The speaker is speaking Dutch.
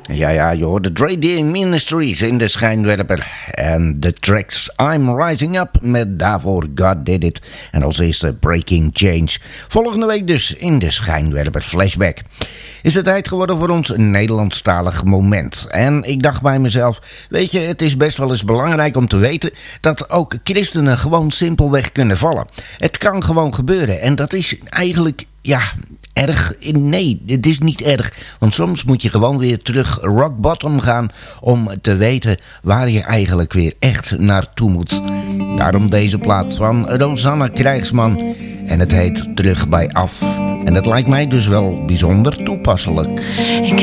Ja, je hoort de Dre Day Ministries in de schijnwerper. En de tracks I'm Rising Up met daarvoor God Did It. En als eerste Breaking Change. Volgende week dus in de schijnwerper Flashback. Is het tijd geworden voor ons Nederlandstalig moment. En ik dacht bij mezelf, weet je, het is best wel eens belangrijk om te weten dat ook christenen gewoon simpelweg kunnen vallen. Het kan gewoon gebeuren en dat is eigenlijk, erg? Nee, het is niet erg. Want soms moet je gewoon weer terug rock bottom gaan om te weten waar je eigenlijk weer echt naartoe moet. Daarom deze plaat van Rosanna Krijgsman. En het heet Terug bij Af. En het lijkt mij dus wel bijzonder toepasselijk. Ik